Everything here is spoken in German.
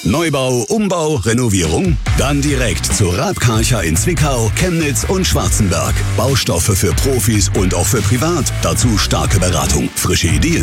Neubau, Umbau, Renovierung? Dann direkt zu Raab Karcher in Zwickau, Chemnitz und Schwarzenberg. Baustoffe für Profis und auch für privat. Dazu starke Beratung, frische Ideen.